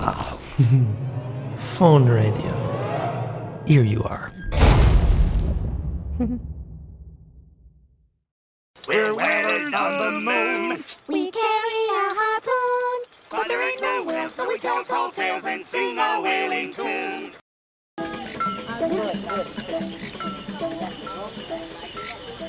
Phone radio. Here you are. We're whalers on the moon. We carry a harpoon. But there ain't no whales, so we tell tall tales and sing a whaling tune. Good.